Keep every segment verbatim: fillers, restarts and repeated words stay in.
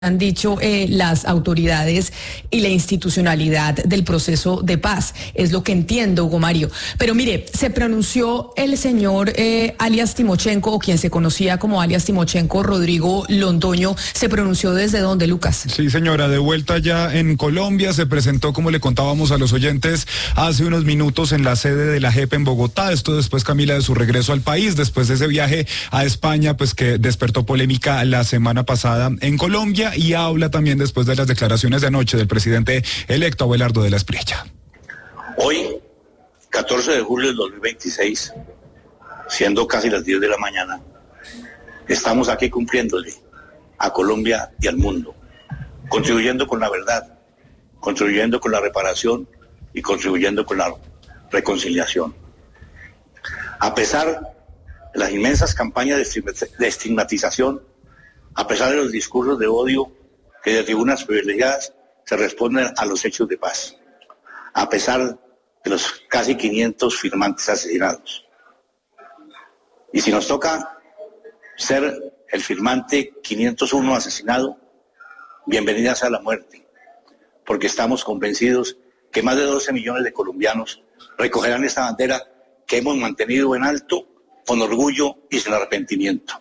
han dicho eh, las autoridades y la institucionalidad del proceso de paz. Es lo que entiendo, Hugo Mario. Pero mire, se pronunció el señor eh, alias Timochenko, o quien se conocía como alias Timochenko, Rodrigo Londoño. ¿Se pronunció desde dónde, Lucas? Sí, señora, de vuelta ya en Colombia. Se presentó, como le contábamos a los oyentes, hace unos minutos en la sede de la J E P en Bogotá. Esto después, Camila, de su regreso al país, después de ese viaje a España, pues que despertó polémica la semana pasada en Colombia. Y habla también después de las declaraciones de anoche del presidente electo Abelardo de la Espriella. Hoy, catorce de julio del dos mil veintiséis, siendo casi las diez de la mañana, estamos aquí cumpliéndole a Colombia y al mundo, contribuyendo con la verdad, contribuyendo con la reparación y contribuyendo con la reconciliación. A pesar de las inmensas campañas de estigmatización, a pesar de los discursos de odio que de tribunas privilegiadas se responden a los hechos de paz, a pesar de los casi quinientos firmantes asesinados. Y si nos toca ser el firmante quinientos uno asesinado, bienvenida sea la muerte, porque estamos convencidos que más de doce millones de colombianos recogerán esta bandera que hemos mantenido en alto, con orgullo y sin arrepentimiento.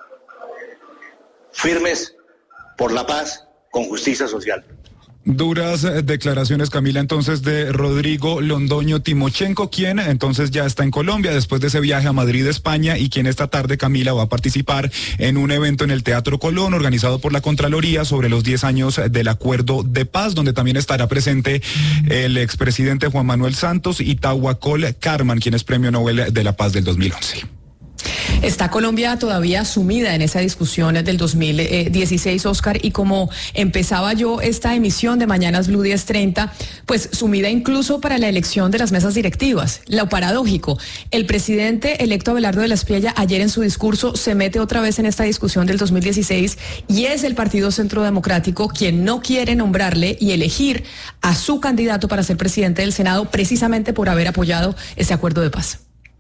Firmes por la paz con justicia social. Duras declaraciones, Camila, entonces de Rodrigo Londoño Timochenko, quien entonces ya está en Colombia después de ese viaje a Madrid, España, y quien esta tarde, Camila, va a participar en un evento en el Teatro Colón organizado por la Contraloría sobre los diez años del Acuerdo de Paz, donde también estará presente el expresidente Juan Manuel Santos y Tawakkol Karman, quien es Premio Nobel de la Paz del dos mil once. Está Colombia todavía sumida en esa discusión del dos mil dieciséis, Oscar, y como empezaba yo esta emisión de Mañanas Blue diez treinta, pues sumida incluso para la elección de las mesas directivas. Lo paradójico, el presidente electo Abelardo de la Espriella ayer en su discurso se mete otra vez en esta discusión del dos mil dieciséis y es el Partido Centro Democrático quien no quiere nombrarle y elegir a su candidato para ser presidente del Senado precisamente por haber apoyado ese acuerdo de paz.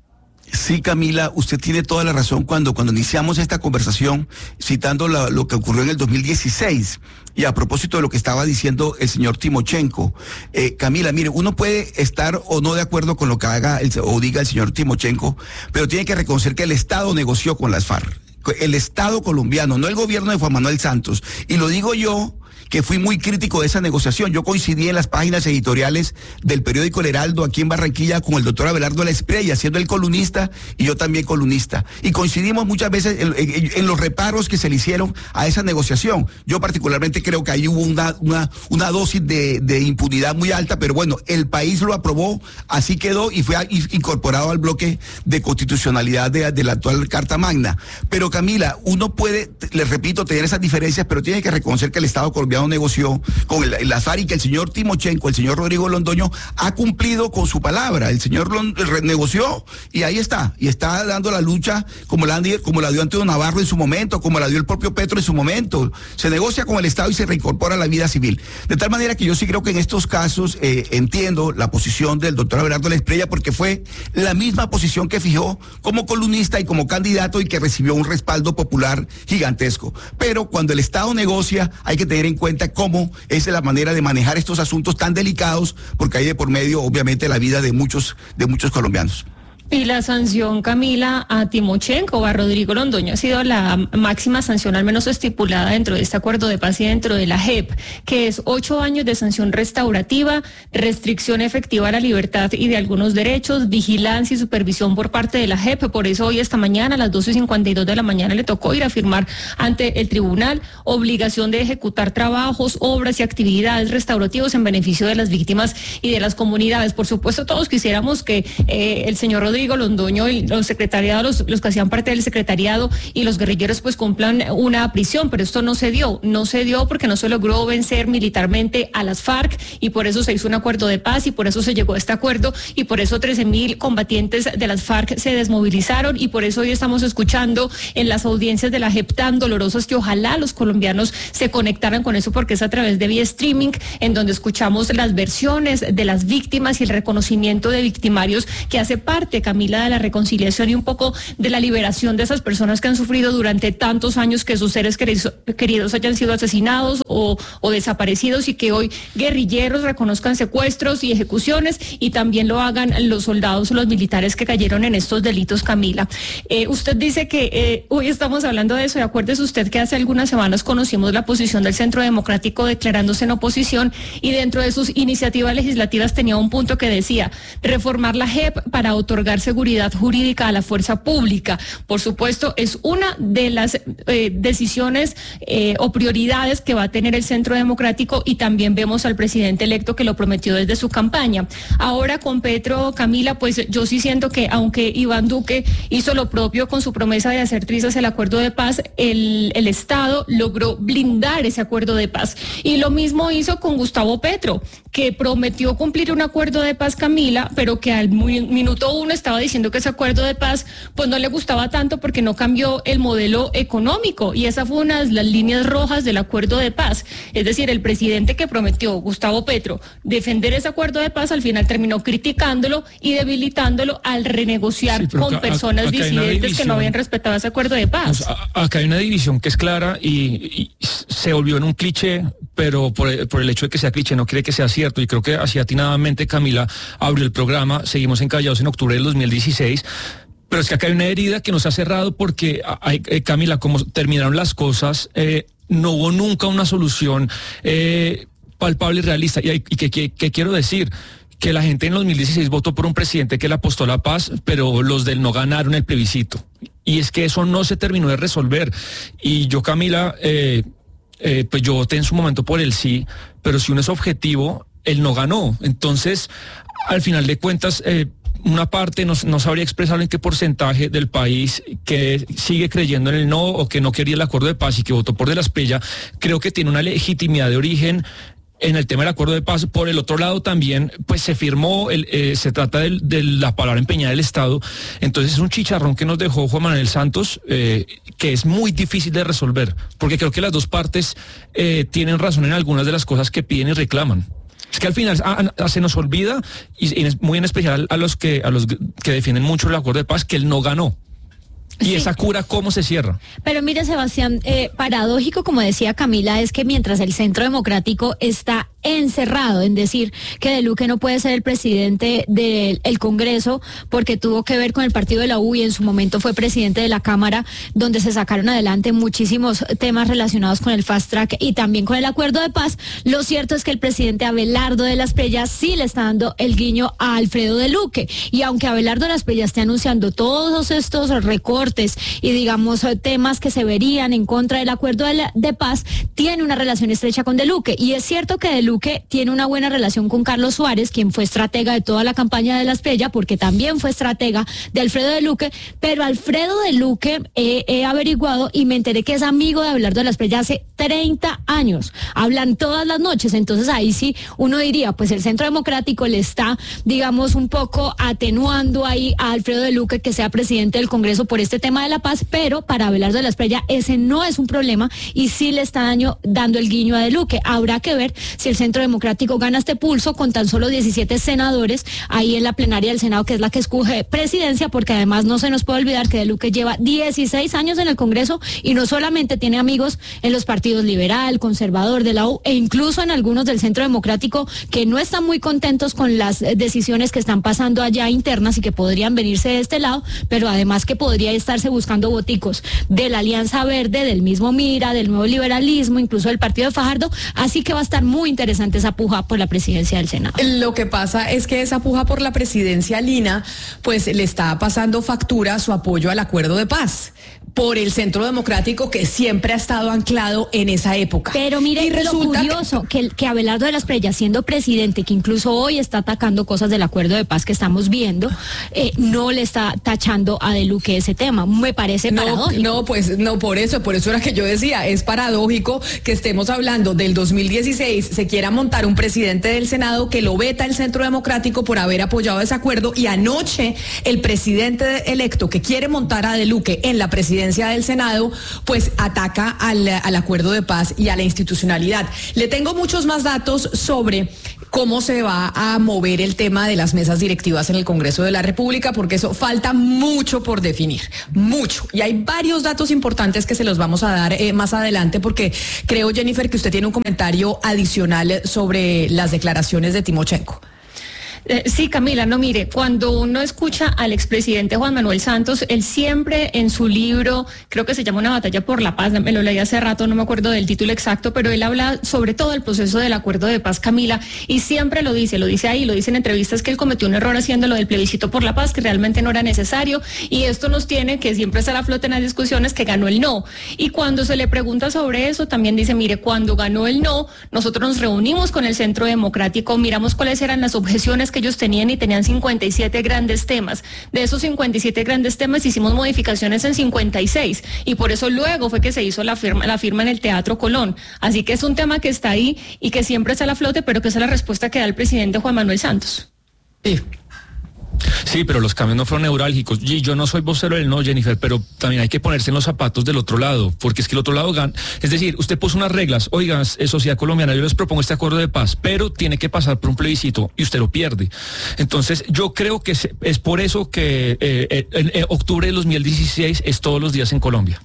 Sí, Camila, usted tiene toda la razón cuando, cuando iniciamos esta conversación citando la, lo que ocurrió en el dos mil dieciséis y a propósito de lo que estaba diciendo el señor Timochenko. Eh, Camila, mire, uno puede estar o no de acuerdo con lo que haga el, o diga el señor Timochenko, pero tiene que reconocer que el Estado negoció con las FARC. El Estado colombiano, no el gobierno de Juan Manuel Santos. Y lo digo yo, que fui muy crítico de esa negociación. Yo coincidí en las páginas editoriales del periódico El Heraldo aquí en Barranquilla con el doctor Abelardo de la Espriella, siendo él columnista y yo también columnista. Y coincidimos muchas veces en, en, en los reparos que se le hicieron a esa negociación. Yo particularmente creo que ahí hubo una, una, una dosis de, de impunidad muy alta, pero bueno, el país lo aprobó, así quedó y fue incorporado al bloque de constitucionalidad de, de la actual Carta Magna. Pero Camila, uno puede, les repito, tener esas diferencias, pero tiene que reconocer que el Estado colombiano negoció con el, la FARC y que el señor Timochenko, el señor Rodrigo Londoño, ha cumplido con su palabra. El señor Lond, negoció y ahí está, y está dando la lucha como la, como la dio Antonio Navarro en su momento, como la dio el propio Petro en su momento. Se negocia con el Estado y se reincorpora a la vida civil. De tal manera que yo sí creo que en estos casos eh, entiendo la posición del doctor Abelardo de la Espriella, porque fue la misma posición que fijó como columnista y como candidato y que recibió un respaldo popular gigantesco. Pero cuando el Estado negocia, hay que tener en cuenta cómo es la manera de manejar estos asuntos tan delicados, porque hay de por medio, obviamente, la vida de muchos, de muchos colombianos. Y la sanción, Camila, a Timochenko o a Rodrigo Londoño ha sido la máxima sanción, al menos estipulada dentro de este acuerdo de paz y dentro de la J E P, que es ocho años de sanción restaurativa, restricción efectiva a la libertad y de algunos derechos, vigilancia y supervisión por parte de la J E P. Por eso hoy, esta mañana, a las doce y cincuenta y dos de la mañana, le tocó ir a firmar ante el tribunal obligación de ejecutar trabajos, obras y actividades restaurativos en beneficio de las víctimas y de las comunidades. Por supuesto, todos quisiéramos que eh, el señor Rodrigo Londoño y los secretariados, los, los que hacían parte del secretariado y los guerrilleros pues cumplan una prisión, pero esto no se dio, no se dio porque no se logró vencer militarmente a las FARC y por eso se hizo un acuerdo de paz y por eso se llegó a este acuerdo y por eso trece mil combatientes de las FARC se desmovilizaron y por eso hoy estamos escuchando en las audiencias de la J E P tan dolorosas que ojalá los colombianos se conectaran con eso porque es a través de vía streaming en donde escuchamos las versiones de las víctimas y el reconocimiento de victimarios que hace parte Camila, de la reconciliación y un poco de la liberación de esas personas que han sufrido durante tantos años que sus seres queridos, queridos hayan sido asesinados o, o desaparecidos, y que hoy guerrilleros reconozcan secuestros y ejecuciones y también lo hagan los soldados o los militares que cayeron en estos delitos, Camila. Eh, usted dice que eh, hoy estamos hablando de eso, y acuérdese usted que hace algunas semanas conocimos la posición del Centro Democrático declarándose en oposición, y dentro de sus iniciativas legislativas tenía un punto que decía reformar la J E P para otorgar seguridad jurídica a la fuerza pública. Por supuesto, es una de las eh, decisiones eh, o prioridades que va a tener el Centro Democrático, y también vemos al presidente electo que lo prometió desde su campaña. Ahora con Petro, Camila, pues yo sí siento que aunque Iván Duque hizo lo propio con su promesa de hacer trizas el acuerdo de paz, el, el Estado logró blindar ese acuerdo de paz. Y lo mismo hizo con Gustavo Petro, que prometió cumplir un acuerdo de paz, Camila, pero que al muy, minuto uno estaba diciendo que ese acuerdo de paz pues no le gustaba tanto porque no cambió el modelo económico, y esa fue una de las líneas rojas del acuerdo de paz. Es decir, el presidente que prometió, Gustavo Petro, defender ese acuerdo de paz, al final terminó criticándolo y debilitándolo al renegociar sí, con acá, personas acá disidentes que no habían respetado ese acuerdo de paz. Pues, a, acá hay una división que es clara y, y se volvió en un cliché, pero por el, por el hecho de que sea cliché no quiere que sea cierto, y creo que así atinadamente Camila abrió el programa. Seguimos encallados en octubre del dos mil dieciséis, pero es que acá hay una herida que nos ha cerrado porque, hay, eh, Camila, como terminaron las cosas, eh, no hubo nunca una solución eh, palpable y realista. Y, hay, y que, que, que quiero decir que la gente en dos mil dieciséis votó por un presidente que le apostó a la paz, pero los del no ganaron el plebiscito. Y es que eso no se terminó de resolver. Y yo, Camila, eh, eh, pues yo voté en su momento por el sí, pero si uno es objetivo, él no ganó. Entonces, al final de cuentas, eh, una parte no, no sabría expresar en qué porcentaje del país que sigue creyendo en el no, o que no quería el acuerdo de paz y que votó por De la Espriella, creo que tiene una legitimidad de origen en el tema del acuerdo de paz. Por el otro lado también, pues se firmó, el, eh, se trata de, de la palabra empeñada del Estado. Entonces es un chicharrón que nos dejó Juan Manuel Santos, eh, que es muy difícil de resolver, porque creo que las dos partes eh, tienen razón en algunas de las cosas que piden y reclaman. Es que al final a, a, se nos olvida, y, y muy en especial a los que a los que defienden mucho el acuerdo de paz, que él no ganó. Y sí. Esa cura, ¿cómo se cierra? Pero mire, Sebastián, eh, paradójico, como decía Camila, es que mientras el Centro Democrático está encerrado en decir que De Luque no puede ser el presidente del el Congreso porque tuvo que ver con el partido de la U y en su momento fue presidente de la Cámara, donde se sacaron adelante muchísimos temas relacionados con el fast track y también con el acuerdo de paz. Lo cierto es que el presidente Abelardo de la Espriella sí le está dando el guiño a Alfredo De Luque, y aunque Abelardo de la Espriella esté anunciando todos estos recortes y digamos temas que se verían en contra del acuerdo de, la, de paz, tiene una relación estrecha con De Luque, y es cierto que De Luque que tiene una buena relación con Carlos Suárez, quien fue estratega de toda la campaña de la Espriella, porque también fue estratega de Alfredo De Luque, pero Alfredo De Luque eh, he averiguado y me enteré que es amigo de Abelardo de la Espriella hace treinta años, hablan todas las noches. Entonces ahí sí uno diría, pues el Centro Democrático le está, digamos, un poco atenuando ahí a Alfredo De Luque que sea presidente del Congreso por este tema de la paz, pero para Abelardo de la Espriella ese no es un problema y sí le está daño, dando el guiño a De Luque. Habrá que ver si el Centro Democrático gana este pulso con tan solo diecisiete senadores ahí en la plenaria del Senado, que es la que escoge presidencia, porque además no se nos puede olvidar que De Luque lleva dieciséis años en el Congreso y no solamente tiene amigos en los partidos liberal, conservador, de la U e incluso en algunos del Centro Democrático que no están muy contentos con las decisiones que están pasando allá internas y que podrían venirse de este lado, pero además que podría estarse buscando voticos de la Alianza Verde, del mismo Mira, del nuevo liberalismo, incluso del partido de Fajardo, así que va a estar muy interesante esa puja por la presidencia del Senado. Lo que pasa es que esa puja por la presidencia, Lina, pues le está pasando factura su apoyo al acuerdo de paz por el Centro Democrático, que siempre ha estado anclado en esa época. Pero mire, lo curioso, que, que Abelardo de la Espriella, siendo presidente, que incluso hoy está atacando cosas del acuerdo de paz que estamos viendo, eh, no le está tachando a De Luque ese tema. Me parece no, paradójico. No, pues no, por eso, por eso era que yo decía, es paradójico que estemos hablando del dos mil dieciséis, se quiera montar un presidente del Senado que lo veta el Centro Democrático por haber apoyado ese acuerdo, y anoche el presidente electo que quiere montar a De Luque en la presidencia del Senado, pues ataca al, al acuerdo de paz y a la institucionalidad. Le tengo muchos más datos sobre cómo se va a mover el tema de las mesas directivas en el Congreso de la República, porque eso falta mucho por definir, mucho. Y hay varios datos importantes que se los vamos a dar eh, más adelante, porque creo, Jennifer, que usted tiene un comentario adicional sobre las declaraciones de Timochenko. Eh, sí, Camila, no, mire, cuando uno escucha al expresidente Juan Manuel Santos, él siempre en su libro, creo que se llama Una batalla por la paz, me lo leí hace rato, no me acuerdo del título exacto, pero él habla sobre todo el proceso del acuerdo de paz, Camila, y siempre lo dice, lo dice ahí, lo dice en entrevistas que él cometió un error haciendo lo del plebiscito por la paz, que realmente no era necesario, y esto nos tiene que siempre estar a flote en las discusiones que ganó el no. Y cuando se le pregunta sobre eso, también dice, mire, cuando ganó el no, nosotros nos reunimos con el Centro Democrático, miramos cuáles eran las objeciones que ellos tenían y tenían cincuenta y siete grandes temas. De esos cincuenta y siete grandes temas hicimos modificaciones en cincuenta y seis y por eso luego fue que se hizo la firma, la firma en el Teatro Colón. Así que es un tema que está ahí y que siempre está a la flote, pero que esa es la respuesta que da el presidente Juan Manuel Santos. Sí. Sí, pero los cambios no fueron neurálgicos. Y yo no soy vocero del no, Jennifer, pero también hay que ponerse en los zapatos del otro lado, porque es que el otro lado gana. Es decir, usted puso unas reglas, oigan, sociedad colombiana, yo les propongo este acuerdo de paz, pero tiene que pasar por un plebiscito y usted lo pierde. Entonces, yo creo que es por eso que eh, en, en octubre del dos mil dieciséis es todos los días en Colombia.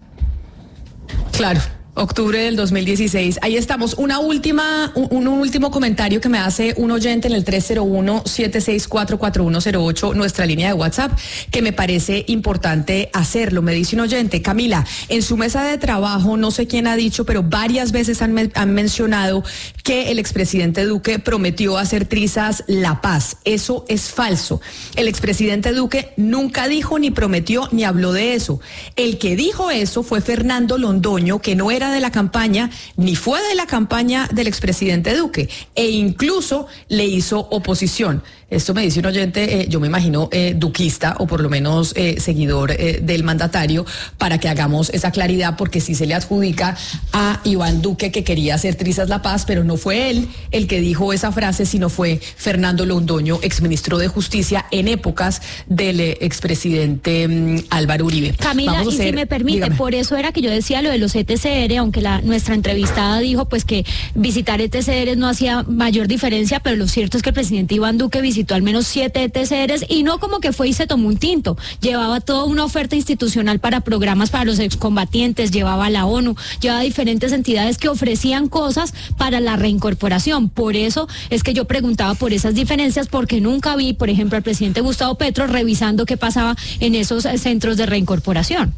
Claro. Octubre del dos mil dieciséis. Ahí estamos. Una última, un, un último comentario que me hace un oyente en el tres cero uno, siete seis cuatro, cuatro uno cero ocho, nuestra línea de WhatsApp, que me parece importante hacerlo. Me dice un oyente, Camila, en su mesa de trabajo, no sé quién ha dicho, pero varias veces han, han mencionado que el expresidente Duque prometió hacer trizas la paz. Eso es falso. El expresidente Duque nunca dijo, ni prometió, ni habló de eso. El que dijo eso fue Fernando Londoño, que no era de la campaña, ni fue de la campaña del expresidente Duque, e incluso le hizo oposición. Esto me dice un oyente, eh, yo me imagino eh, duquista, o por lo menos eh, seguidor eh, del mandatario, para que hagamos esa claridad, porque sí se le adjudica a Iván Duque que quería hacer trizas la paz, pero no fue él el que dijo esa frase, sino fue Fernando Londoño, exministro de Justicia en épocas del eh, expresidente um, Álvaro Uribe. Camila, Vamos a y hacer, si me permite, dígame. Por eso era que yo decía lo de los E T C R, aunque la nuestra entrevistada dijo pues que visitar E T C Rs no hacía mayor diferencia, pero lo cierto es que el presidente Iván Duque visitó al menos siete E T C Rs y no como que fue y se tomó un tinto, llevaba toda una oferta institucional para programas para los excombatientes, llevaba a la ONU, llevaba diferentes entidades que ofrecían cosas para la reincorporación. Por eso es que yo preguntaba por esas diferencias, porque nunca vi, por ejemplo, al presidente Gustavo Petro revisando qué pasaba en esos centros de reincorporación.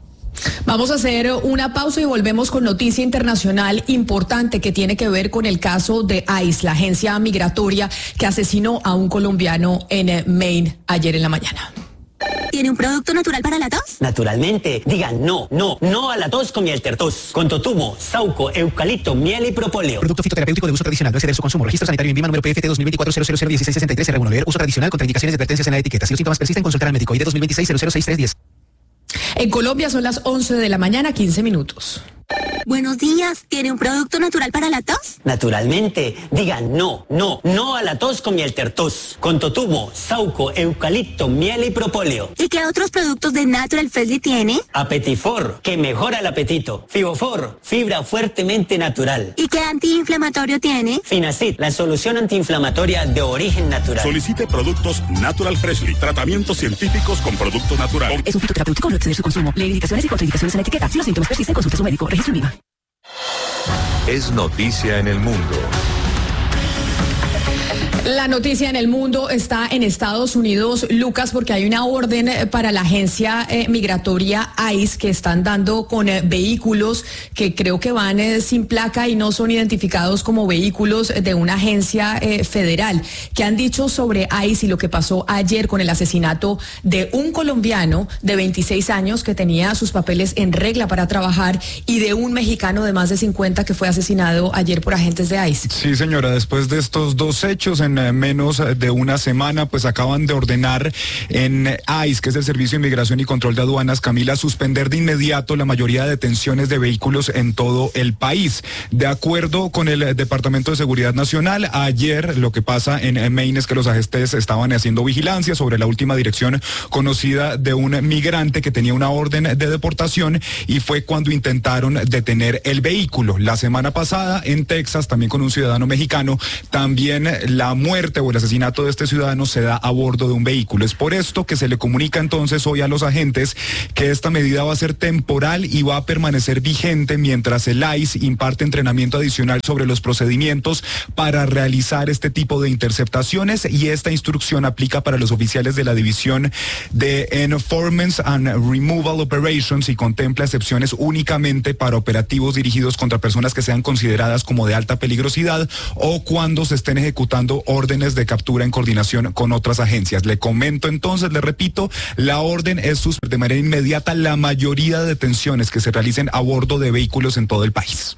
Vamos a hacer una pausa y volvemos con noticia internacional importante que tiene que ver con el caso de ICE, la agencia migratoria que asesinó a un colombiano en Maine ayer en la mañana. ¿Tiene un producto natural para la tos? Naturalmente. Diga no, no, no a la tos con miel tertos. Con totumo, sauco, eucalipto, miel y propóleo. Producto fitoterapéutico de uso tradicional. No exceder su consumo. Registro sanitario en Vima, número P F T dos mil veinticuatro cero cero cero dieciséis sesenta y tres R uno. Leer uso tradicional con indicaciones y advertencias en la etiqueta. Si los síntomas persisten, consultar al médico. I D dos mil veintiséis cero cero seis tres diez. En Colombia son las once de la mañana, quince minutos. Buenos días. ¿Tiene un producto natural para la tos? Naturalmente. Diga no, no, no a la tos con miel tertos. Con totumo, sauco, eucalipto, miel y propóleo. ¿Y qué otros productos de Natural Freshly tiene? Apetifor, que mejora el apetito. Fibofor, fibra fuertemente natural. ¿Y qué antiinflamatorio tiene? Finacid, la solución antiinflamatoria de origen natural. Solicite productos Natural Freshly. Tratamientos científicos con productos naturales. Es un fitoterapéutico, no exceder su consumo. Lee indicaciones y contraindicaciones en la etiqueta. Si los síntomas persisten, consulte a su médico. Registro en Vima. Es noticia en el mundo. La noticia en el mundo está en Estados Unidos, Lucas, porque hay una orden para la agencia eh, migratoria ICE que están dando con eh, vehículos que creo que van eh, sin placa y no son identificados como vehículos de una agencia eh, federal. ¿Qué han dicho sobre ICE y lo que pasó ayer con el asesinato de un colombiano de veintiséis años que tenía sus papeles en regla para trabajar y de un mexicano de más de cincuenta que fue asesinado ayer por agentes de ICE? Sí, señora, después de estos dos hechos en en eh, menos de una semana, pues acaban de ordenar en I C E, que es el Servicio de Inmigración y Control de Aduanas, Camila, suspender de inmediato la mayoría de detenciones de vehículos en todo el país. De acuerdo con el Departamento de Seguridad Nacional, ayer lo que pasa en, en Maine es que los agentes estaban haciendo vigilancia sobre la última dirección conocida de un migrante que tenía una orden de deportación y fue cuando intentaron detener el vehículo. La semana pasada en Texas, también con un ciudadano mexicano, también la muerte o el asesinato de este ciudadano se da a bordo de un vehículo. Es por esto que se le comunica entonces hoy a los agentes que esta medida va a ser temporal y va a permanecer vigente mientras el I C E imparte entrenamiento adicional sobre los procedimientos para realizar este tipo de interceptaciones, y esta instrucción aplica para los oficiales de la División de Enforcement and Removal Operations y contempla excepciones únicamente para operativos dirigidos contra personas que sean consideradas como de alta peligrosidad o cuando se estén ejecutando órdenes de captura en coordinación con otras agencias. Le comento entonces, le repito, la orden es suspender de manera inmediata la mayoría de detenciones que se realicen a bordo de vehículos en todo el país.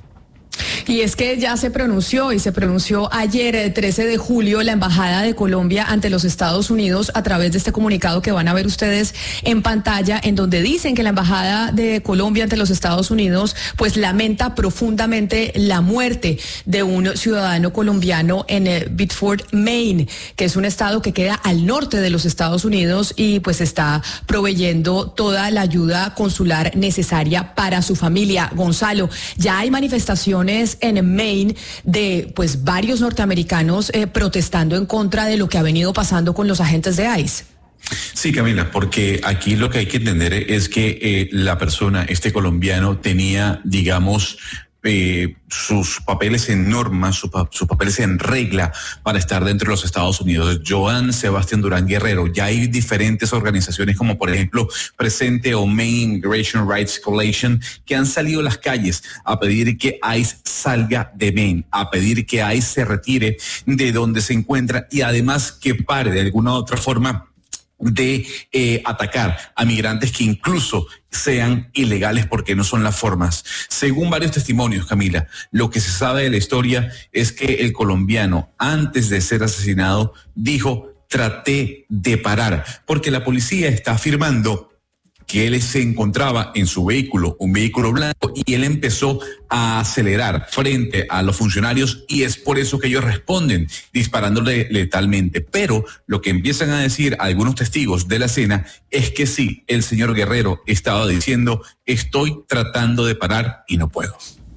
Y es que ya se pronunció y se pronunció ayer, el trece de julio, la Embajada de Colombia ante los Estados Unidos a través de este comunicado que van a ver ustedes en pantalla, en donde dicen que la Embajada de Colombia ante los Estados Unidos pues lamenta profundamente la muerte de un ciudadano colombiano en eh, Biddeford, Maine, que es un estado que queda al norte de los Estados Unidos y pues está proveyendo toda la ayuda consular necesaria para su familia. Gonzalo, ya hay manifestaciones en Maine de pues varios norteamericanos eh, protestando en contra de lo que ha venido pasando con los agentes de I C E. Sí, Camila, porque aquí lo que hay que entender es que eh, la persona, este colombiano, tenía, digamos, Eh, sus papeles en norma, sus, sus papeles en regla para estar dentro de los Estados Unidos. Joan Sebastián Durán Guerrero, ya hay diferentes organizaciones como por ejemplo Presente o Maine Immigration Rights Coalition que han salido a las calles a pedir que I C E salga de Maine, a pedir que I C E se retire de donde se encuentra y además que pare de alguna u otra forma de eh, atacar a migrantes que incluso sean ilegales porque no son las formas. Según varios testimonios, Camila, lo que se sabe de la historia es que el colombiano, antes de ser asesinado, dijo, traté de parar, porque la policía está afirmando que él se encontraba en su vehículo, un vehículo blanco, y él empezó a acelerar frente a los funcionarios y es por eso que ellos responden disparándole letalmente. Pero lo que empiezan a decir algunos testigos de la escena es que sí, el señor Guerrero estaba diciendo, estoy tratando de parar y no puedo.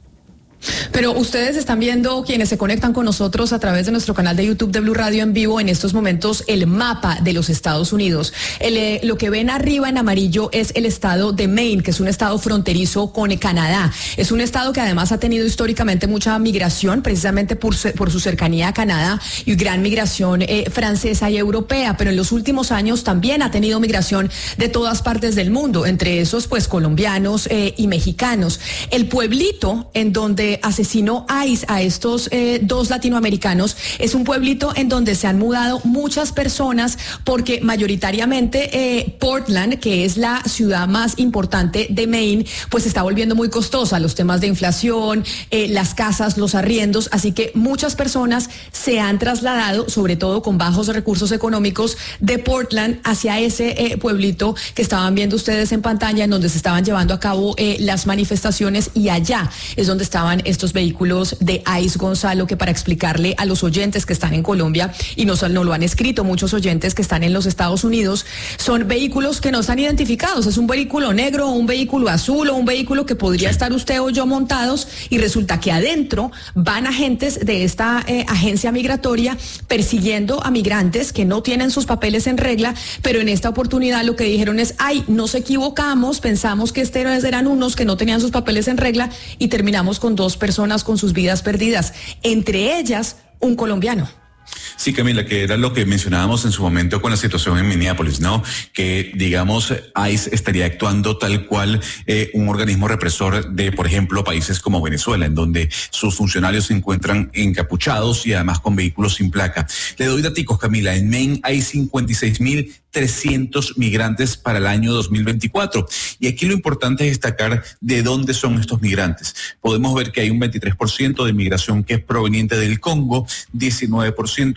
Pero ustedes están viendo, quienes se conectan con nosotros a través de nuestro canal de YouTube de Blue Radio en vivo en estos momentos, el mapa de los Estados Unidos. El, eh, lo que ven arriba en amarillo es el estado de Maine, que es un estado fronterizo con Canadá. Es un estado que además ha tenido históricamente mucha migración, precisamente por, por su cercanía a Canadá y gran migración eh, francesa y europea, pero en los últimos años también ha tenido migración de todas partes del mundo, entre esos pues colombianos eh, y mexicanos. El pueblito en donde asesinó I C E a estos eh, dos latinoamericanos es un pueblito en donde se han mudado muchas personas porque mayoritariamente eh, Portland, que es la ciudad más importante de Maine, pues se está volviendo muy costosa, los temas de inflación, eh, las casas, los arriendos, así que muchas personas se han trasladado, sobre todo con bajos recursos económicos, de Portland hacia ese eh, pueblito que estaban viendo ustedes en pantalla, en donde se estaban llevando a cabo eh, las manifestaciones, y allá es donde estaban estos vehículos de I C E, Gonzalo, que para explicarle a los oyentes que están en Colombia, y no, no lo han escrito muchos oyentes que están en los Estados Unidos, son vehículos que no están identificados, es un vehículo negro, un vehículo azul o un vehículo que podría estar usted o yo montados, y resulta que adentro van agentes de esta eh, agencia migratoria persiguiendo a migrantes que no tienen sus papeles en regla, pero en esta oportunidad lo que dijeron es, ay, nos equivocamos, pensamos que estos eran unos que no tenían sus papeles en regla, y terminamos con dos personas con sus vidas perdidas, entre ellas un colombiano. Sí, Camila, que era lo que mencionábamos en su momento con la situación en Minneapolis, ¿no? Que, digamos, I C E estaría actuando tal cual eh, un organismo represor de, por ejemplo, países como Venezuela, en donde sus funcionarios se encuentran encapuchados y además con vehículos sin placa. Le doy daticos, Camila. En Maine hay cincuenta y seis mil trescientos migrantes para el año dos mil veinticuatro. Y aquí lo importante es destacar de dónde son estos migrantes. Podemos ver que hay un veintitrés por ciento de migración que es proveniente del Congo, diecinueve por ciento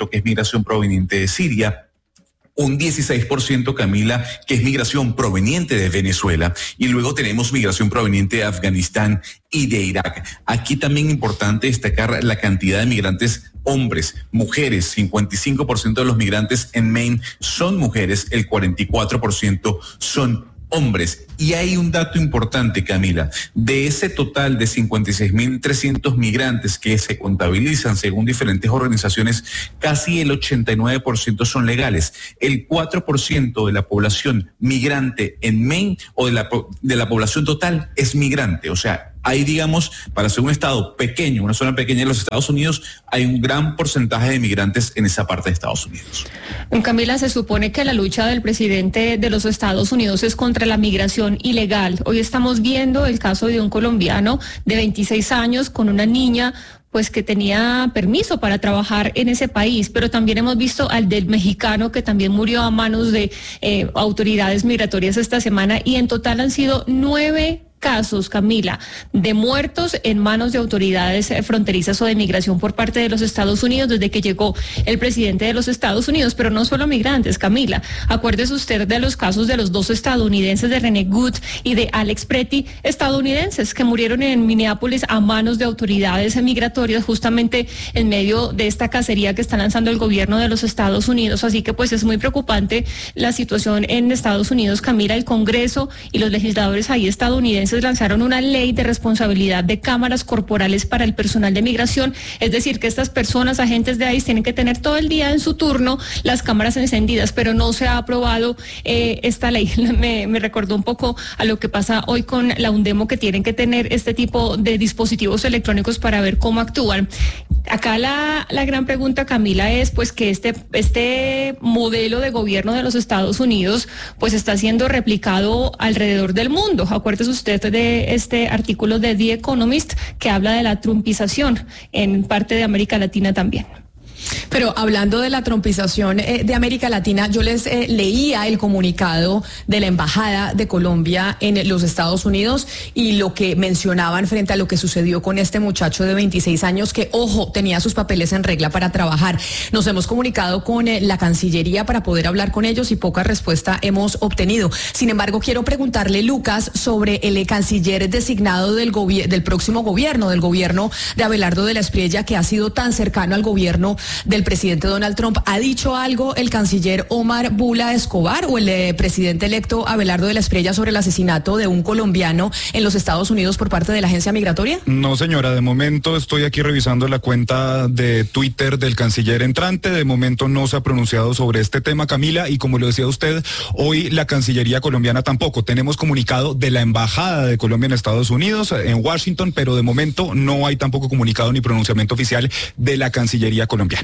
ciento es migración proveniente de Siria, un dieciséis por ciento, Camila, que es migración proveniente de Venezuela, y luego tenemos migración proveniente de Afganistán y de Irak. Aquí también es importante destacar la cantidad de migrantes hombres, mujeres. Cincuenta y cinco por ciento de los migrantes en Maine son mujeres, el cuarenta y cuatro por ciento son hombres. Y hay un dato importante, Camila, de ese total de cincuenta y seis mil trescientos migrantes que se contabilizan según diferentes organizaciones, casi el ochenta y nueve por ciento son legales. El cuatro por ciento de la población migrante en Maine o de la, de la población total es migrante. O sea, hay, digamos, para ser un estado pequeño, una zona pequeña de los Estados Unidos, hay un gran porcentaje de migrantes en esa parte de Estados Unidos. Camila, se supone que la lucha del presidente de los Estados Unidos es contra la migración ilegal. Hoy estamos viendo el caso de un colombiano de veintiséis años con una niña pues que tenía permiso para trabajar en ese país, pero también hemos visto al del mexicano que también murió a manos de eh, autoridades migratorias esta semana, y en total han sido nueve casos, Camila, de muertos en manos de autoridades fronterizas o de migración por parte de los Estados Unidos desde que llegó el presidente de los Estados Unidos, pero no solo migrantes, Camila. Acuérdese usted de los casos de los dos estadounidenses, de René Good y de Alex Pretty, estadounidenses que murieron en Minneapolis a manos de autoridades migratorias justamente en medio de esta cacería que está lanzando el gobierno de los Estados Unidos. Así que pues es muy preocupante la situación en Estados Unidos, Camila. El Congreso y los legisladores ahí estadounidenses lanzaron una ley de responsabilidad de cámaras corporales para el personal de migración, es decir, que estas personas, agentes de I C E, tienen que tener todo el día en su turno las cámaras encendidas, pero no se ha aprobado eh, esta ley. Me, me recordó un poco a lo que pasa hoy con la UNDEMO, que tienen que tener este tipo de dispositivos electrónicos para ver cómo actúan. Acá la, la gran pregunta, Camila, es pues que este, este modelo de gobierno de los Estados Unidos pues está siendo replicado alrededor del mundo. Acuérdese usted de este artículo de The Economist que habla de la trumpización en parte de América Latina también. Pero hablando de la trumpización eh, de América Latina, yo les eh, leía el comunicado de la Embajada de Colombia en los Estados Unidos y lo que mencionaban frente a lo que sucedió con este muchacho de veintiséis años que, ojo, tenía sus papeles en regla para trabajar. Nos hemos comunicado con eh, la Cancillería para poder hablar con ellos y poca respuesta hemos obtenido. Sin embargo, quiero preguntarle, Lucas, sobre el eh, canciller designado del, del próximo gobierno, del gobierno de Abelardo de la Espriella, que ha sido tan cercano al gobierno del presidente Donald Trump. ¿Ha dicho algo el canciller Omar Bula Escobar o el eh, presidente electo Abelardo de la Espriella sobre el asesinato de un colombiano en los Estados Unidos por parte de la agencia migratoria? No, señora, de momento estoy aquí revisando la cuenta de Twitter del canciller entrante. De momento no se ha pronunciado sobre este tema, Camila, y como lo decía usted, hoy la Cancillería colombiana tampoco. Tenemos comunicado de la Embajada de Colombia en Estados Unidos, en Washington, pero de momento no hay tampoco comunicado ni pronunciamiento oficial de la Cancillería colombiana.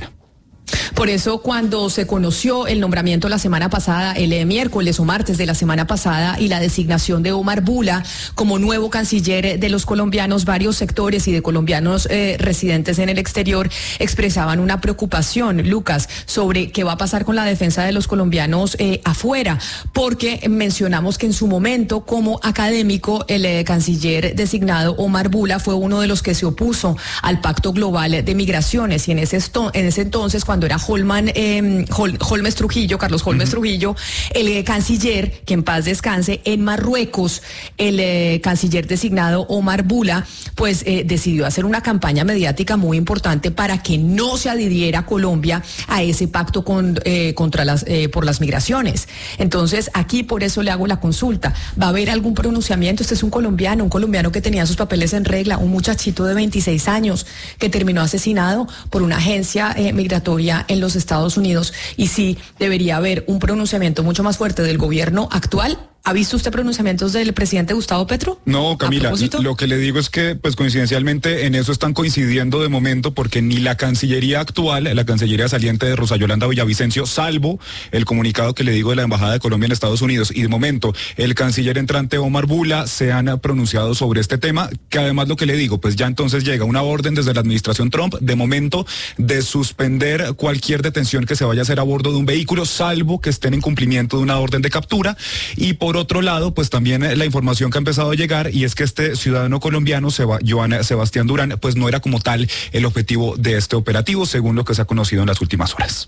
Por eso, cuando se conoció el nombramiento la semana pasada, el eh, miércoles o martes de la semana pasada, y la designación de Omar Bula como nuevo canciller de los colombianos, varios sectores y de colombianos eh, residentes en el exterior expresaban una preocupación, Lucas, sobre qué va a pasar con la defensa de los colombianos eh, afuera, porque mencionamos que en su momento, como académico, el eh, canciller designado Omar Bula fue uno de los que se opuso al Pacto Global de Migraciones, y en ese, en ese entonces, cuando era Holman, eh, Hol, Holmes Trujillo, Carlos Holmes uh-huh. Trujillo, el eh, canciller, que en paz descanse, en Marruecos, el eh, canciller designado Omar Bula, pues eh, decidió hacer una campaña mediática muy importante para que no se adhiriera Colombia a ese pacto con, eh, contra las, eh, por las migraciones. Entonces, aquí por eso le hago la consulta. ¿Va a haber algún pronunciamiento? Este es un colombiano, un colombiano que tenía sus papeles en regla, un muchachito de veintiséis años que terminó asesinado por una agencia eh, migratoria en los Estados Unidos, y sí debería haber un pronunciamiento mucho más fuerte del gobierno actual. ¿Ha visto usted pronunciamientos del presidente Gustavo Petro? No, Camila, lo que le digo es que, pues coincidencialmente, en eso están coincidiendo de momento, porque ni la Cancillería actual, la Cancillería saliente de Rosa Yolanda Villavicencio, salvo el comunicado que le digo de la Embajada de Colombia en Estados Unidos, y de momento el canciller entrante Omar Bula se han pronunciado sobre este tema, que además lo que le digo, pues ya entonces llega una orden desde la administración Trump, de momento, de suspender cualquier detención que se vaya a hacer a bordo de un vehículo, salvo que estén en cumplimiento de una orden de captura, y por por otro lado, pues también eh, la información que ha empezado a llegar, y es que este ciudadano colombiano, Seba, Joan Sebastián Durán, pues no era como tal el objetivo de este operativo, según lo que se ha conocido en las últimas horas.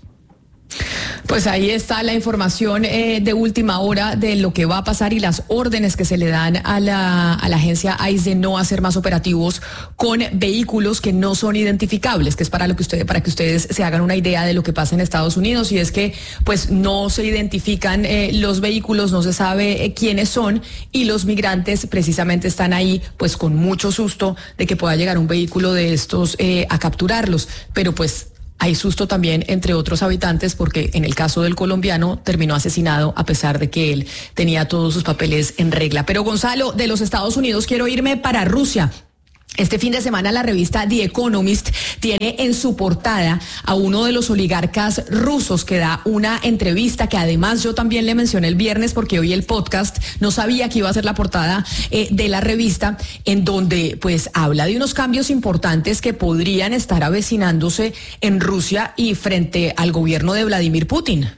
Pues ahí está la información eh, de última hora de lo que va a pasar y las órdenes que se le dan a la, a la agencia I C E de no hacer más operativos con vehículos que no son identificables, que es para lo que ustedes, para que ustedes se hagan una idea de lo que pasa en Estados Unidos, y es que pues no se identifican eh, los vehículos, no se sabe eh, quiénes son, y los migrantes precisamente están ahí pues con mucho susto de que pueda llegar un vehículo de estos eh, a capturarlos, pero pues hay susto también entre otros habitantes porque en el caso del colombiano terminó asesinado a pesar de que él tenía todos sus papeles en regla. Pero Gonzalo, de los Estados Unidos quiero irme para Rusia. Este fin de semana la revista The Economist tiene en su portada a uno de los oligarcas rusos que da una entrevista que además yo también le mencioné el viernes porque oí el podcast, no sabía que iba a ser la portada eh, de la revista, en donde pues habla de unos cambios importantes que podrían estar avecinándose en Rusia y frente al gobierno de Vladimir Putin.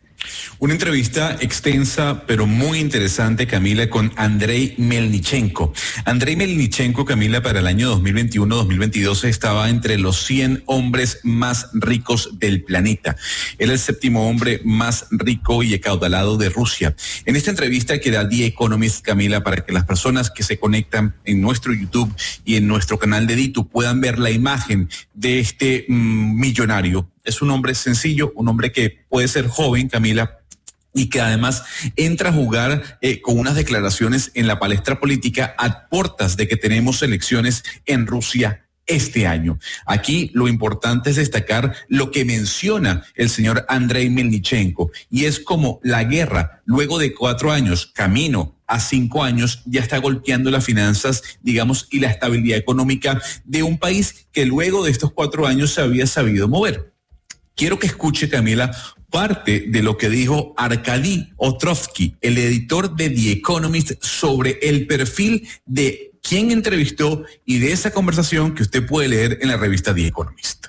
Una entrevista extensa, pero muy interesante, Camila, con Andrei Melnichenko. Andrei Melnichenko, Camila, para el año dos mil veintiuno dos mil veintidós estaba entre los cien hombres más ricos del planeta. Era el séptimo hombre más rico y acaudalado de Rusia. En esta entrevista que da The Economist, Camila, para que las personas que se conectan en nuestro YouTube y en nuestro canal de Ditu puedan ver la imagen de este mmm, millonario. Es un hombre sencillo, un hombre que puede ser joven, Camila, y que además entra a jugar eh, con unas declaraciones en la palestra política a puertas de que tenemos elecciones en Rusia este año. Aquí lo importante es destacar lo que menciona el señor Andrei Melnichenko, y es como la guerra, luego de cuatro años, camino a cinco años, ya está golpeando las finanzas, digamos, y la estabilidad económica de un país que luego de estos cuatro años se había sabido mover. Quiero que escuche, Camila, parte de lo que dijo Arkady Ostrovsky, el editor de The Economist, sobre el perfil de quien entrevistó y de esa conversación que usted puede leer en la revista The Economist.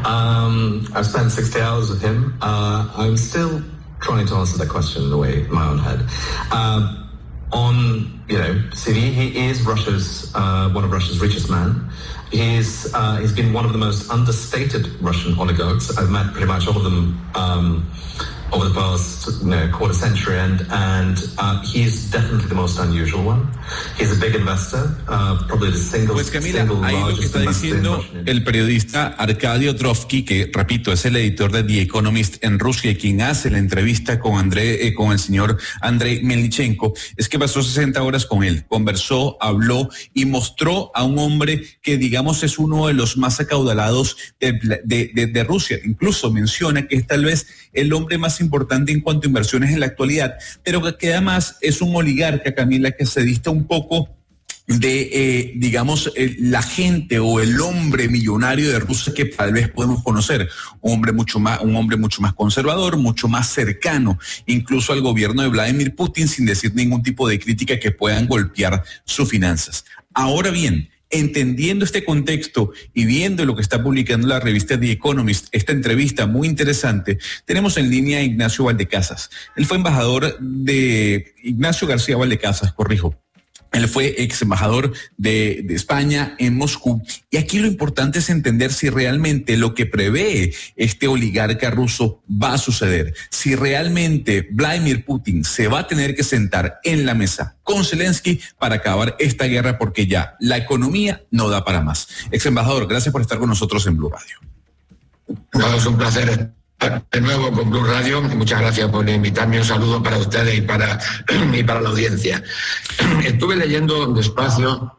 Um, I've spent sixty hours with him. Uh, I'm still trying to answer that question in the way in my own head. Um, on, you know, C V, he is Russia's, uh, one of Russia's richest men. He's, uh, he's been one of the most understated Russian oligarchs. I've met pretty much all of them um, over the past you know, quarter century, and, and uh, he's definitely the most unusual one. He's a big investor, uh, probably the single, pues Camila, single ahí lo que está diciendo el periodista Arkady Ostrovsky, que repito, es el editor de The Economist en Rusia y quien hace la entrevista con André, eh, con el señor Andrei Melnichenko, es que pasó sesenta horas con él, conversó, habló y mostró a un hombre que digamos es uno de los más acaudalados de, de, de, de Rusia. Incluso menciona que es tal vez el hombre más importante en cuanto a inversiones en la actualidad, pero que además es un oligarca, Camila, que se dista un poco de, eh, digamos, eh, la gente o el hombre millonario de Rusia que tal vez podemos conocer, un hombre mucho más, un hombre mucho más conservador, mucho más cercano, incluso al gobierno de Vladimir Putin, sin decir ningún tipo de crítica que puedan golpear sus finanzas. Ahora bien, entendiendo este contexto y viendo lo que está publicando la revista The Economist, esta entrevista muy interesante, tenemos en línea a Ignacio Valdecasas. Él fue embajador de Ignacio García Valdecasas, corrijo. Él fue ex embajador de, de España en Moscú. Y aquí lo importante es entender si realmente lo que prevé este oligarca ruso va a suceder. Si realmente Vladimir Putin se va a tener que sentar en la mesa con Zelensky para acabar esta guerra, porque ya la economía no da para más. Ex embajador, gracias por estar con nosotros en Blue Radio. No, es un placer de nuevo con Blue Radio. Muchas gracias por invitarme. Un saludo para ustedes y para, y para la audiencia. Estuve leyendo despacio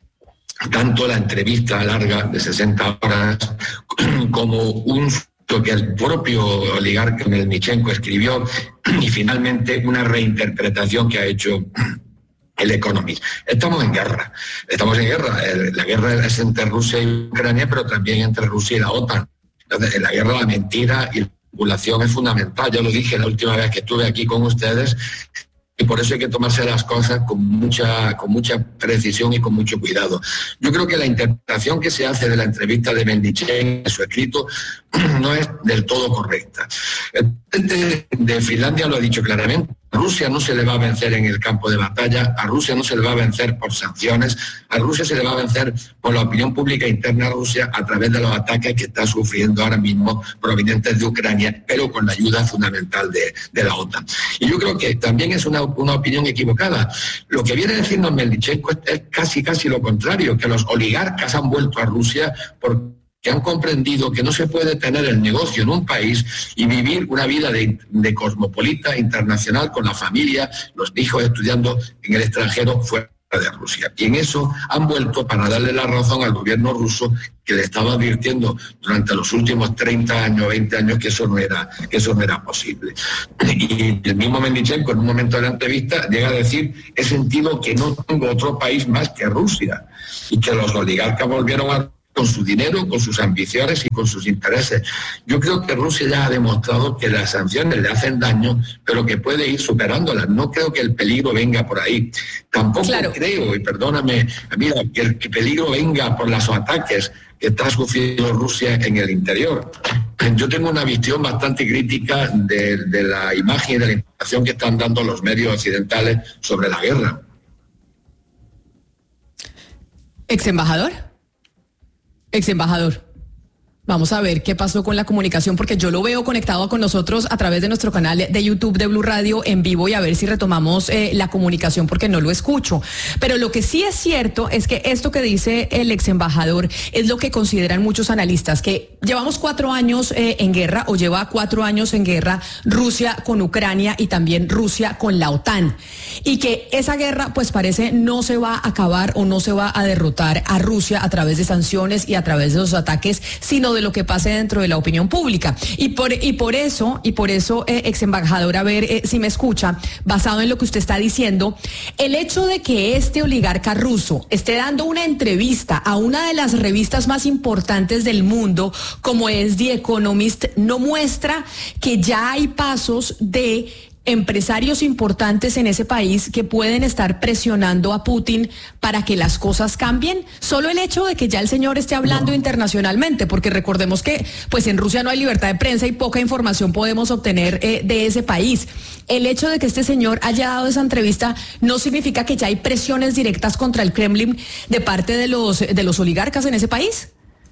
tanto la entrevista larga de sesenta horas como un lo que el propio oligarca Melnichenko escribió y finalmente una reinterpretación que ha hecho el Economist. Estamos en guerra. Estamos en guerra. La guerra es entre Rusia y Ucrania, pero también entre Rusia y la OTAN. Entonces, en la guerra la mentira y la manipulación es fundamental. Yo lo dije la última vez que estuve aquí con ustedes y por eso hay que tomarse las cosas con mucha, con mucha precisión y con mucho cuidado. Yo creo que la interpretación que se hace de la entrevista de Melnichenko en su escrito no es del todo correcta. El presidente de Finlandia lo ha dicho claramente. Rusia no se le va a vencer en el campo de batalla, a Rusia no se le va a vencer por sanciones, a Rusia se le va a vencer por la opinión pública interna de Rusia a través de los ataques que está sufriendo ahora mismo provenientes de Ucrania, pero con la ayuda fundamental de, de la OTAN. Y yo creo que también es una, una opinión equivocada. Lo que viene a decirnos Melnichenko es, es casi casi lo contrario, que los oligarcas han vuelto a Rusia por que han comprendido que no se puede tener el negocio en un país y vivir una vida de, de cosmopolita internacional con la familia, los hijos estudiando en el extranjero fuera de Rusia. Y en eso han vuelto para darle la razón al gobierno ruso, que le estaba advirtiendo durante los últimos treinta años, veinte años, que eso no era, que eso no era posible. Y el mismo Melnichenko, en un momento de la entrevista, llega a decir: he sentido que no tengo otro país más que Rusia, y que los oligarcas volvieron a con su dinero, con sus ambiciones y con sus intereses. Yo creo que Rusia ya ha demostrado que las sanciones le hacen daño, pero que puede ir superándolas. No creo que el peligro venga por ahí. Tampoco claro. creo, y perdóname, mira, que el peligro venga por los ataques que está sufriendo Rusia en el interior. Yo tengo una visión bastante crítica de, de la imagen y de la información que están dando los medios occidentales sobre la guerra. Ex embajador. Ex embajador, vamos a ver qué pasó con la comunicación, porque yo lo veo conectado con nosotros a través de nuestro canal de YouTube de Blue Radio en vivo, y a ver si retomamos eh, la comunicación, porque no lo escucho. Pero lo que sí es cierto es que esto que dice el ex embajador es lo que consideran muchos analistas, que llevamos cuatro años eh, en guerra, o lleva cuatro años en guerra Rusia con Ucrania y también Rusia con la OTAN, y que esa guerra pues parece no se va a acabar o no se va a derrotar a Rusia a través de sanciones y a través de los ataques, sino de lo que pase dentro de la opinión pública. Y por, y por eso, y por eso, eh, ex embajador, a ver eh, si me escucha, basado en lo que usted está diciendo, el hecho de que este oligarca ruso esté dando una entrevista a una de las revistas más importantes del mundo, como es The Economist, no muestra que ya hay pasos de empresarios importantes en ese país que pueden estar presionando a Putin para que las cosas cambien. Solo el hecho de que ya el señor esté hablando no. internacionalmente, porque recordemos que pues en Rusia no hay libertad de prensa y poca información podemos obtener eh, de ese país. El hecho de que este señor haya dado esa entrevista no significa que ya hay presiones directas contra el Kremlin de parte de los de los oligarcas en ese país.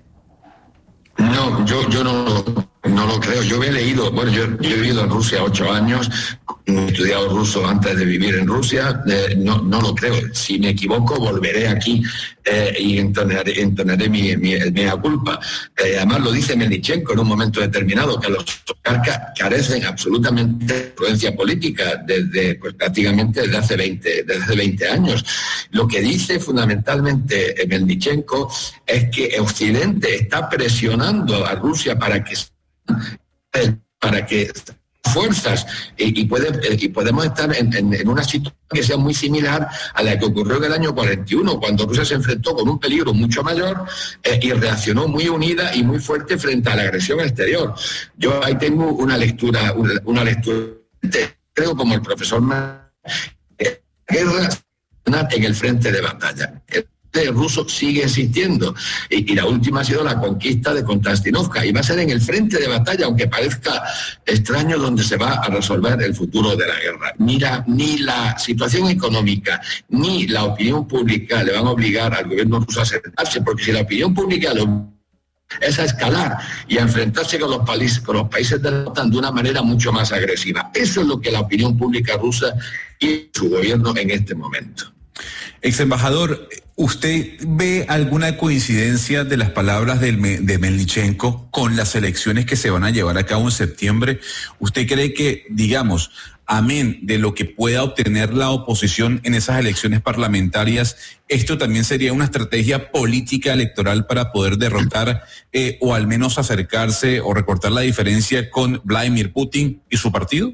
No, yo yo no No lo creo. Yo he leído, bueno, yo, yo he vivido en Rusia ocho años, he estudiado ruso antes de vivir en Rusia, eh, no, no lo creo. Si me equivoco, volveré aquí eh, y entonaré, entonaré mi, mi, mi culpa. Eh, además, lo dice Melnichenko en un momento determinado, que los oligarcas carecen absolutamente de influencia política desde, pues, prácticamente desde hace veinte, desde hace veinte años. Lo que dice fundamentalmente Melnichenko es que Occidente está presionando a Rusia para que para que fuerzas y, y, puede, y podemos estar en, en, en una situación que sea muy similar a la que ocurrió en el año cuarenta y uno, cuando Rusia se enfrentó con un peligro mucho mayor eh, y reaccionó muy unida y muy fuerte frente a la agresión exterior. Yo ahí tengo una lectura, una, una lectura, creo como el profesor eh, guerra en el frente de batalla. El ruso sigue existiendo y, y la última ha sido la conquista de Konstantinovka, y va a ser en el frente de batalla, aunque parezca extraño, donde se va a resolver el futuro de la guerra. Mira, ni la situación económica ni la opinión pública le van a obligar al gobierno ruso a sentarse, porque si la opinión pública lo es a escalar y a enfrentarse con los países, con los países de la OTAN de una manera mucho más agresiva. Eso es lo que la opinión pública rusa y su gobierno en este momento. Ex embajador, ¿usted ve alguna coincidencia de las palabras del, de Melnichenko con las elecciones que se van a llevar a cabo en septiembre? ¿Usted cree que, digamos, amén de lo que pueda obtener la oposición en esas elecciones parlamentarias, esto también sería una estrategia política electoral para poder derrotar eh, o al menos acercarse o recortar la diferencia con Vladimir Putin y su partido?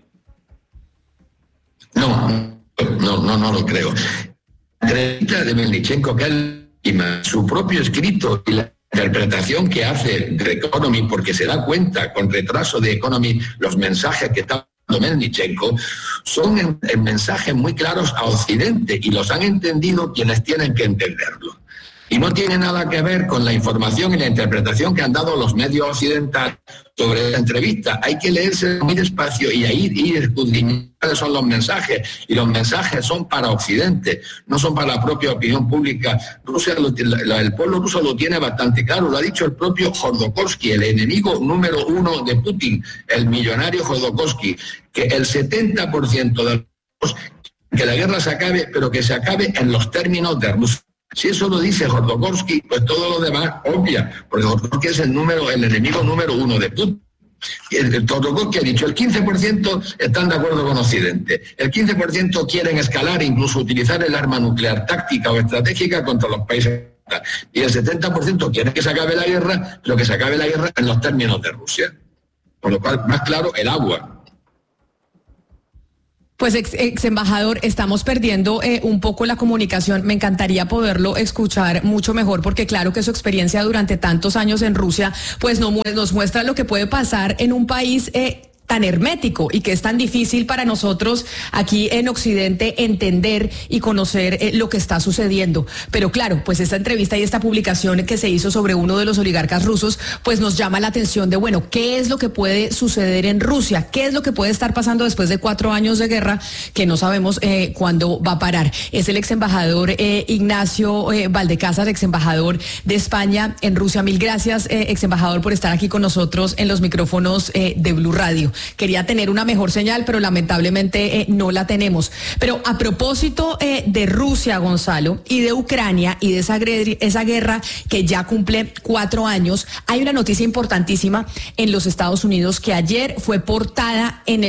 No, no, no, no lo creo. La de Melnichenko, que es su propio escrito y la interpretación que hace de Economy, porque se da cuenta con retraso de Economy los mensajes que está dando Melnichenko, son en, en mensajes muy claros a Occidente, y los han entendido quienes tienen que entenderlo. Y no tiene nada que ver con la información y la interpretación que han dado los medios occidentales sobre la entrevista. Hay que leerse muy despacio y ahí ir escudriñando cuáles son los mensajes. Y los mensajes son para Occidente, no son para la propia opinión pública. Rusia, lo, la, el pueblo ruso lo tiene bastante claro. Lo ha dicho el propio Jodorkovsky, el enemigo número uno de Putin, el millonario Jodorkovsky, que el setenta por ciento de los que la guerra se acabe, pero que se acabe en los términos de Rusia. Si eso lo dice Jodorkovsky, pues todo lo demás obvia, porque Jodorkovsky es el número, el enemigo número uno de Putin. Y el, el Jodorkovsky ha dicho, el quince por ciento están de acuerdo con Occidente, el quince por ciento quieren escalar e incluso utilizar el arma nuclear táctica o estratégica contra los países, y el setenta por ciento quiere que se acabe la guerra, pero que se acabe la guerra en los términos de Rusia. Por lo cual, más claro, el agua. Pues ex, ex embajador, estamos perdiendo eh, un poco la comunicación. Me encantaría poderlo escuchar mucho mejor, porque claro que su experiencia durante tantos años en Rusia, pues no, nos muestra lo que puede pasar en un país eh, tan hermético y que es tan difícil para nosotros aquí en Occidente entender y conocer eh, lo que está sucediendo. Pero claro, pues esta entrevista y esta publicación que se hizo sobre uno de los oligarcas rusos, pues nos llama la atención de, bueno, ¿qué es lo que puede suceder en Rusia? ¿Qué es lo que puede estar pasando después de cuatro años de guerra que no sabemos eh, cuándo va a parar? Es el ex embajador eh, Ignacio eh, Valdecasas, ex embajador de España en Rusia. Mil gracias, eh, ex embajador, por estar aquí con nosotros en los micrófonos eh, de Blue Radio. Quería tener una mejor señal, pero lamentablemente eh, no la tenemos. Pero a propósito eh, de Rusia, Gonzalo, y de Ucrania y de esa, esa guerra que ya cumple cuatro años, hay una noticia importantísima en los Estados Unidos que ayer fue portada en